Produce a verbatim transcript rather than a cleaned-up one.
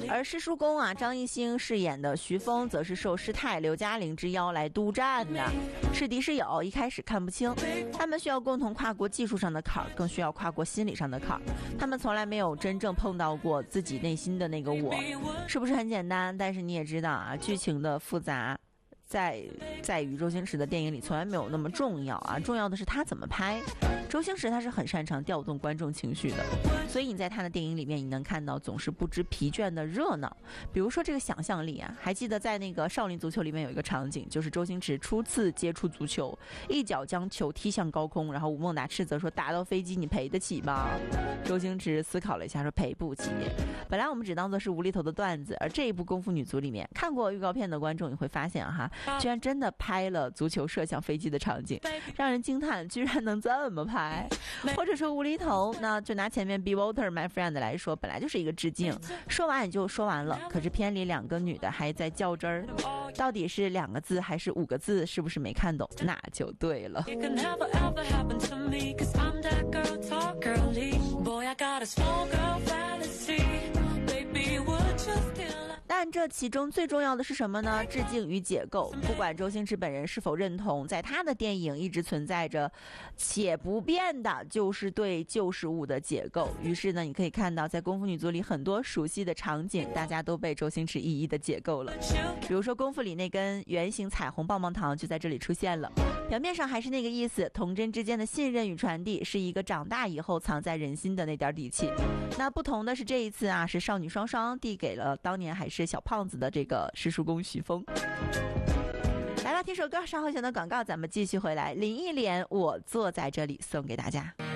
而师叔公啊，张艺兴饰演的徐峰则是受师太刘嘉玲之邀来督战的，是敌是友一开始看不清，他们需要共同跨过技术上的坎儿，更需要跨过心理上的坎儿，他们从来没有真正碰到过自己内心的那个我，是不是很简单？但是你也知道啊，剧情的复杂在在于周星驰的电影里从来没有那么重要啊，重要的是他怎么拍。周星驰他是很擅长调动观众情绪的，所以你在他的电影里面你能看到总是不知疲倦的热闹。比如说这个想象力啊，还记得在那个少林足球里面有一个场景，就是周星驰初次接触足球，一脚将球踢向高空，然后吴孟达斥责说打到飞机你赔得起吗？周星驰思考了一下说赔不起。本来我们只当作是无厘头的段子，而这一部功夫女足里面看过预告片的观众你会发现哈，居然真的拍了足球射向飞机的场景，让人惊叹居然能这么拍。或者说无厘头，那就拿前面 Be Water My Friend 来说，本来就是一个致敬，说完也就说完了，可是片里两个女的还在较真儿，到底是两个字还是五个字，是不是没看懂？那就对了。但这其中最重要的是什么呢？致敬与解构。不管周星驰本人是否认同，在他的电影一直存在着且不变的就是对旧事物的解构。于是呢，你可以看到在功夫女足里很多熟悉的场景大家都被周星驰一一的解构了。比如说功夫里那根圆形彩虹棒棒糖就在这里出现了，表面上还是那个意思，童真之间的信任与传递是一个长大以后藏在人心的那点底气。那不同的是这一次啊，是少女双双递给了当年还是小胖子的这个师叔公徐峰。来了，听首歌，稍后选的广告，咱们继续回来。林忆莲，我坐在这里，送给大家。